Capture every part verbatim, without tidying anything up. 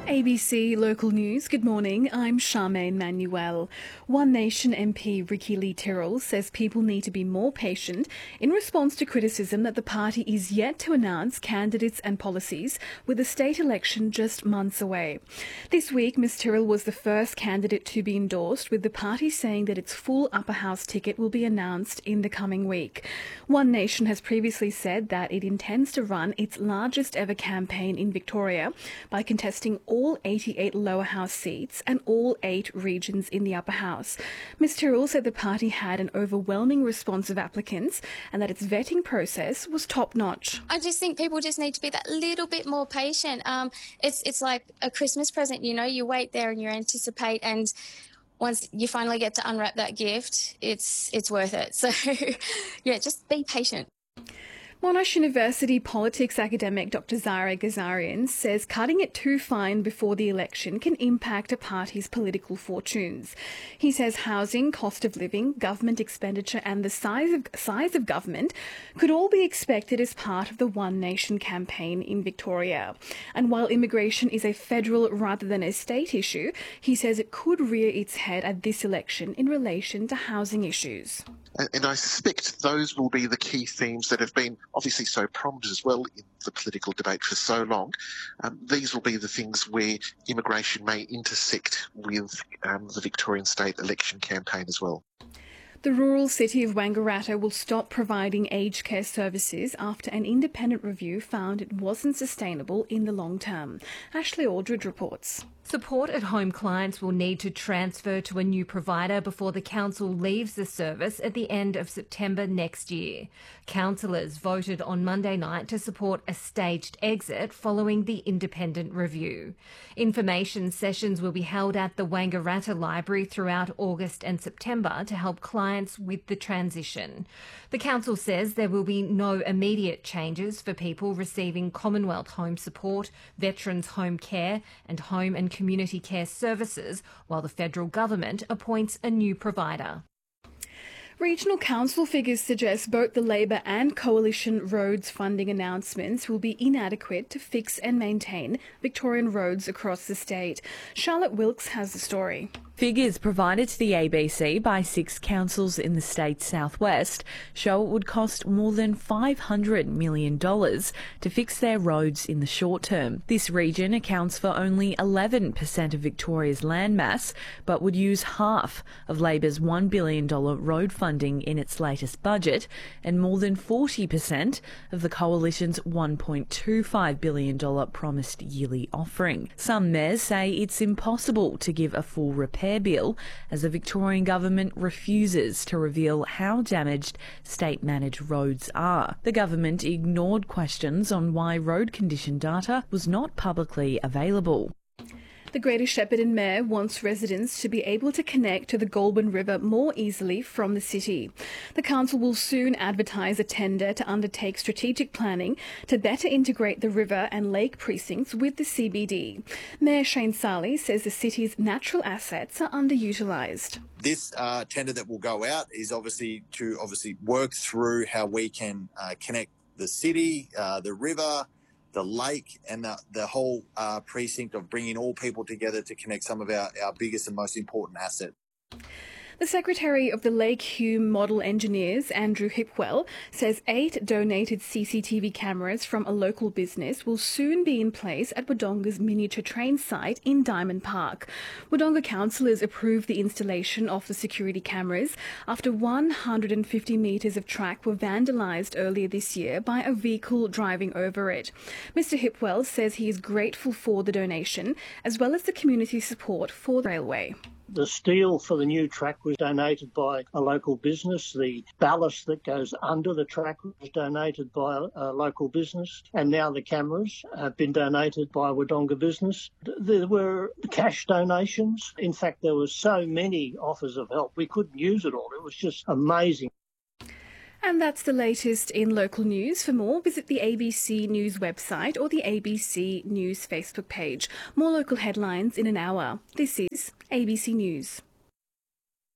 A B C Local News. Good morning. I'm Charmaine Manuel. One Nation M P Ricky Lee-Tyrrell says people need to be more patient in response to criticism that the party is yet to announce candidates and policies with the state election just months away. This week, Miz Tyrrell was the first candidate to be endorsed, with the party saying that its full upper house ticket will be announced in the coming week. One Nation has previously said that it intends to run its largest ever campaign in Victoria by contesting all all eighty-eight lower house seats and all eight regions in the upper house. Miz Tyrrell said the party had an overwhelming response of applicants and that its vetting process was top-notch. I just think people just need to be that little bit more patient. Um, it's it's like a Christmas present, you know, you wait there and you anticipate, and once you finally get to unwrap that gift, it's it's worth it. So, yeah, just be patient. Monash University politics academic Doctor Zahra Ghazarian says cutting it too fine before the election can impact a party's political fortunes. He says housing, cost of living, government expenditure and the size of, size of government could all be expected as part of the One Nation campaign in Victoria. And while immigration is a federal rather than a state issue, he says it could rear its head at this election in relation to housing issues. And I suspect those will be the key themes that have been obviously so prominent as well in the political debate for so long. Um, these will be the things where immigration may intersect with um, the Victorian state election campaign as well. The rural city of Wangaratta will stop providing aged care services after an independent review found it wasn't sustainable in the long term. Ashley Aldridge reports. Support at home clients will need to transfer to a new provider before the council leaves the service at the end of September next year. Councillors voted on Monday night to support a staged exit following the independent review. Information sessions will be held at the Wangaratta Library throughout August and September to help clients with the transition. The council says there will be no immediate changes for people receiving Commonwealth Home Support, Veterans Home Care and Home and Community Care Services, while the federal government appoints a new provider. Regional council figures suggest both the Labor and Coalition roads funding announcements will be inadequate to fix and maintain Victorian roads across the state. Charlotte Wilkes has the story. Figures provided to the A B C by six councils in the state's southwest show it would cost more than five hundred million dollars to fix their roads in the short term. This region accounts for only eleven percent of Victoria's landmass, but would use half of Labor's one billion dollars road funding in its latest budget and more than forty percent of the Coalition's one point two five billion dollars promised yearly offering. Some mayors say it's impossible to give a full repair bill as the Victorian government refuses to reveal how damaged state-managed roads are. The government ignored questions on why road condition data was not publicly available. The Greater Shepparton Mayor wants residents to be able to connect to the Goulburn River more easily from the city. The council will soon advertise a tender to undertake strategic planning to better integrate the river and lake precincts with the C B D. Mayor Shane Sarley says the city's natural assets are underutilised. This uh, tender that will go out is obviously to obviously work through how we can uh, connect the city, uh, the river, the lake and the, the whole uh, precinct of bringing all people together to connect some of our, our biggest and most important assets. The Secretary of the Lake Hume Model Engineers, Andrew Hipwell, says eight donated C C T V cameras from a local business will soon be in place at Wodonga's miniature train site in Diamond Park. Wodonga councillors approved the installation of the security cameras after one hundred fifty metres of track were vandalised earlier this year by a vehicle driving over it. Mister Hipwell says he is grateful for the donation as well as the community support for the railway. The steel for the new track was donated by a local business. The ballast that goes under the track was donated by a local business. And now the cameras have been donated by a Wodonga business. There were cash donations. In fact, there were so many offers of help. We couldn't use it all. It was just amazing. And that's the latest in local news. For more, visit the A B C News website or the A B C News Facebook page. More local headlines in an hour. This is A B C News.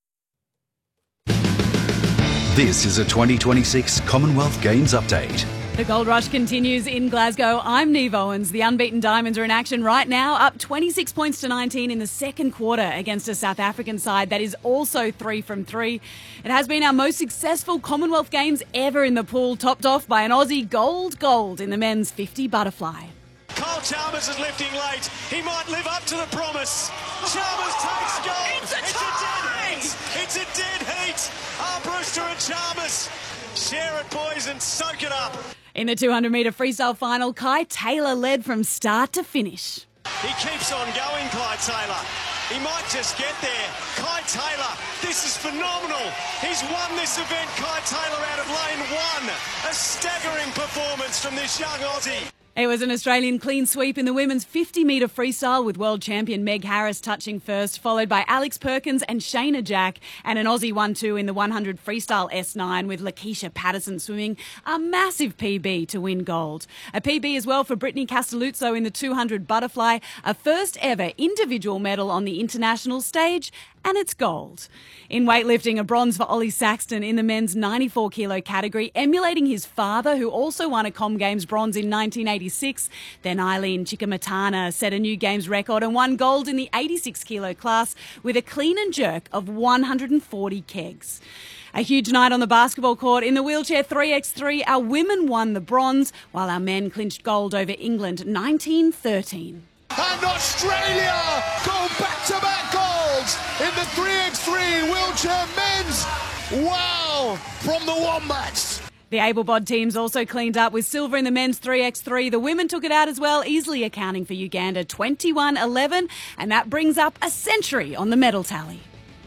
This is a twenty twenty-six Commonwealth Games update. The gold rush continues in Glasgow. I'm Neve Owens. The unbeaten Diamonds are in action right now, up twenty-six points to nineteen in the second quarter against a South African side that is also three from three. It has been our most successful Commonwealth Games ever in the pool, topped off by an Aussie gold gold in the men's fifty butterfly. Kyle Chalmers is lifting late. He might live up to the promise. Chalmers takes gold. It's a, it's a dead heat. It's a dead heat. Ah, Brewster and Chalmers. Share it, boys, and soak it up. In the two hundred metre freestyle final, Kai Taylor led from start to finish. He keeps on going, Kai Taylor. He might just get there. Kai Taylor, this is phenomenal. He's won this event, Kai Taylor, out of lane one. A staggering performance from this young Aussie. It was an Australian clean sweep in the women's fifty metre freestyle with world champion Meg Harris touching first, followed by Alex Perkins and Shayna Jack, and an Aussie one two in the one hundred freestyle S nine with Lakeisha Patterson swimming a massive P B to win gold. A P B as well for Brittany Castelluzzo in the two hundred butterfly, a first ever individual medal on the international stage, and it's gold. In weightlifting, a bronze for Ollie Saxton in the men's ninety-four kilo category, emulating his father, who also won a Com Games bronze in nineteen eighty-six. Then Eileen Chikamatana set a new Games record and won gold in the eighty-six kilo class with a clean and jerk of one hundred forty kegs. A huge night on the basketball court. In the wheelchair three by three, our women won the bronze, while our men clinched gold over England nineteen thirteen. And Australia go back-to-back golds in the three by three wheelchair men's. Wow, from the Wombats. The able-bod teams also cleaned up with silver in the men's three by three. The women took it out as well, easily accounting for Uganda twenty-one eleven, and that brings up a century on the medal tally.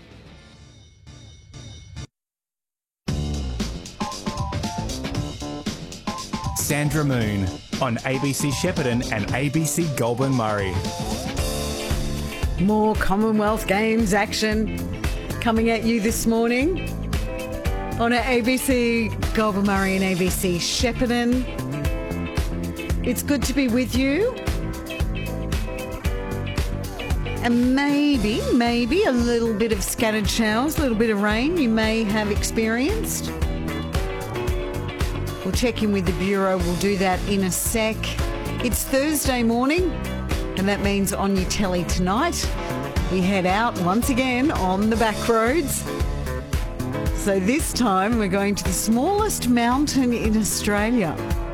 Sandra Moon on A B C Shepparton and A B C Goulburn Murray. More Commonwealth Games action coming at you this morning on A B C Goulburn Murray and A B C Shepparton. It's good to be with you. And maybe, maybe a little bit of scattered showers, a little bit of rain you may have experienced. We'll check in with the Bureau. We'll do that in a sec. It's Thursday morning, and that means on your telly tonight, we head out once again on the back roads. So this time we're going to the smallest mountain in Australia.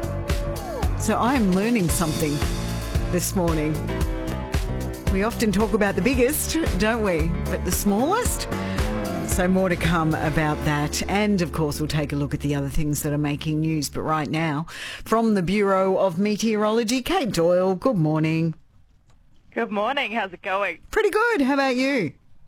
So I am learning something this morning. We often talk about the biggest, don't we? But the smallest? So more to come about that. And, of course, we'll take a look at the other things that are making news. But right now, from the Bureau of Meteorology, Kate Doyle, good morning. Good morning. How's it going? Pretty good. How about you?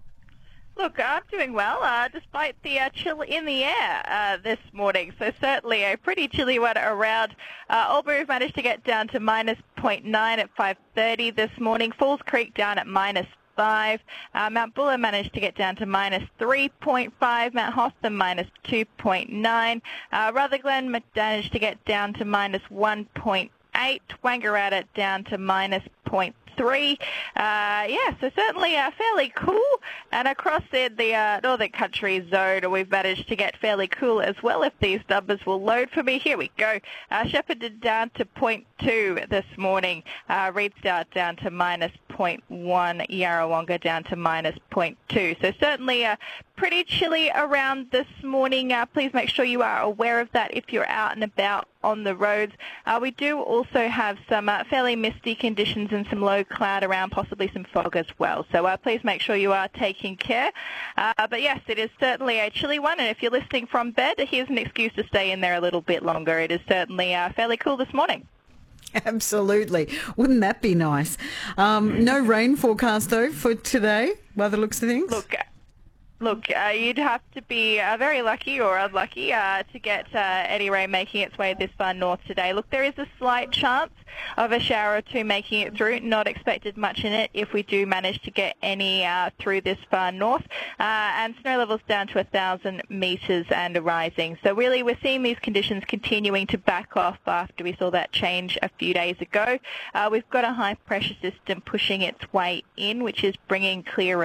Look, I'm doing well, uh, despite the uh, chill in the air uh, this morning. So certainly a pretty chilly one around. Uh, Albury managed to get down to minus zero point nine at five thirty this morning. Falls Creek down at minus five. Uh, Mount Buller managed to get down to minus three point five. Mount Hotham minus two point nine. Uh, Rutherglen managed to get down to minus one point eight. Wangaratta down to minus zero point three. Uh, yeah, so certainly uh, fairly cool. And across the, the uh, Northern Country zone, we've managed to get fairly cool as well, if these numbers will load for me. Here we go. Uh, Shepparton down to zero point two this morning. Uh, Reedstown down to minus zero point one. Yarrawonga down to minus zero point two. So certainly uh, pretty chilly around this morning. Uh, please make sure you are aware of that if you're out and about on the roads. Uh, we do also have some uh, fairly misty conditions and some low cloud around, possibly some fog as well. So uh, please make sure you are taking care. Uh, but yes, it is certainly a chilly one. And if you're listening from bed, here's an excuse to stay in there a little bit longer. It is certainly uh, fairly cool this morning. Absolutely. Wouldn't that be nice? Um, no rain forecast, though, for today, by the looks of things. Look, Look, uh, you'd have to be uh, very lucky or unlucky uh, to get uh, any rain making its way this far north today. Look, there is a slight chance of a shower or two making it through. Not expected much in it if we do manage to get any uh, through this far north. Uh, and snow levels down to one thousand metres and rising. So really we're seeing these conditions continuing to back off after we saw that change a few days ago. Uh, we've got a high pressure system pushing its way in, which is bringing clearer